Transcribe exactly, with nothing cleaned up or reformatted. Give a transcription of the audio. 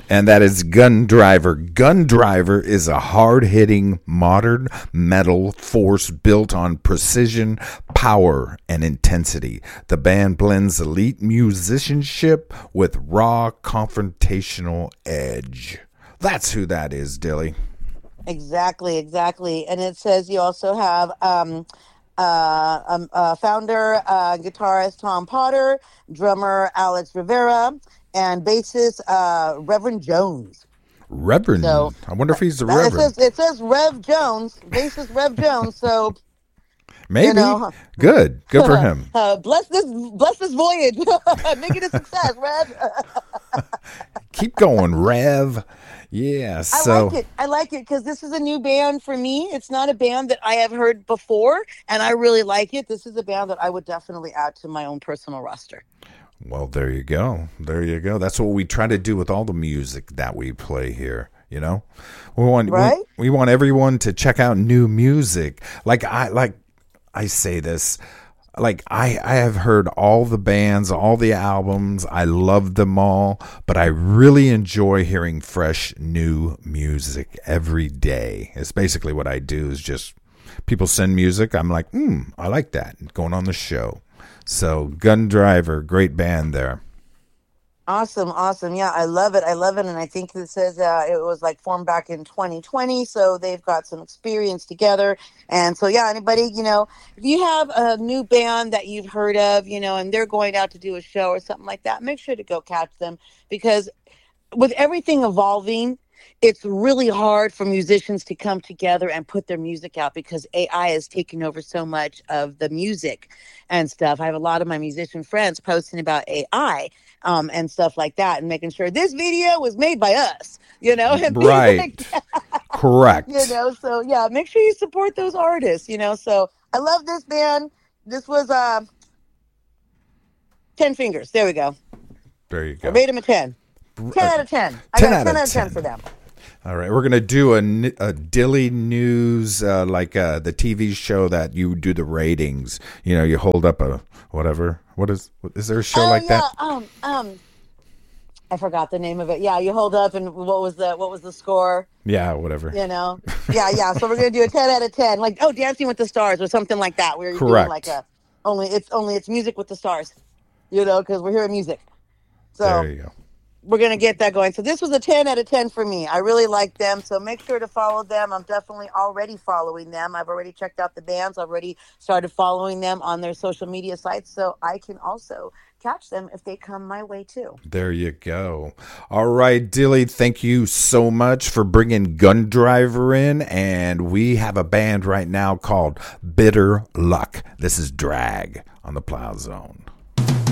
And that is Gun Driver. Gun Driver is a hard-hitting, modern metal force built on precision, power, and intensity. The band blends elite musicianship with raw, confrontational edge. That's who that is, Dilly. Exactly, exactly. And it says you also have um, uh, um, uh, founder, uh, guitarist Tom Potter, drummer Alex Rivera, and bassist uh, Reverend Jones. Reverend? So, I wonder if he's the Reverend. It says, it says Rev Jones, bassist Rev Jones, so... Maybe. You know, good. Good for him. Uh, bless this bless this voyage. Make it a success, Rev. Keep going, Rev. Yeah, so. I like it. I like it because this is a new band for me. It's not a band that I have heard before, and I really like it. This is a band that I would definitely add to my own personal roster. Well, there you go. There you go. That's what we try to do with all the music that we play here. You know, we want right? we, we want everyone to check out new music. Like I like I say this. Like, I, I have heard all the bands, all the albums. I love them all. But I really enjoy hearing fresh, new music every day. It's basically what I do is just people send music. I'm like, hmm, I like that. Going on the show. So, Gun Driver, great band there. Awesome, awesome. Yeah, I love it. I love it. And I think it says uh, it was like formed back in twenty twenty. So they've got some experience together. And so, yeah, anybody, you know, if you have a new band that you've heard of, you know, and they're going out to do a show or something like that, make sure to go catch them. Because with everything evolving, it's really hard for musicians to come together and put their music out because A I is taking over so much of the music and stuff. I have a lot of my musician friends posting about A I um, and stuff like that and making sure this video was made by us, you know? And right. Like Correct. You know, so yeah, make sure you support those artists, you know? So I love this band. This was uh, ten fingers. There we go. There you go. I rate them a ten. ten out of ten. I ten got out ten of out of ten for them. All right, we're gonna do a, a Dilly News, uh, like uh, the T V show that you do the ratings. You know, you hold up a whatever. What is? Is there a show oh, like yeah, that? Um, um, I forgot the name of it. Yeah, you hold up, and what was the what was the score? Yeah, whatever. You know, yeah, yeah. So we're gonna do a ten out of ten, like oh, Dancing with the Stars or something like that. We're Correct. doing like a only it's only it's music with the stars, you know, because we're hearing music. So there you go. We're going to get that going. So this was a ten out of ten for me. I really like them. So make sure to follow them. I'm definitely already following them. I've already checked out the bands. I've already started following them on their social media sites. So I can also catch them if they come my way too. There you go. All right, Dilly, thank you so much for bringing Gun Driver in. And we have a band right now called Bitter Luck. This is Drag on the Plow Zone.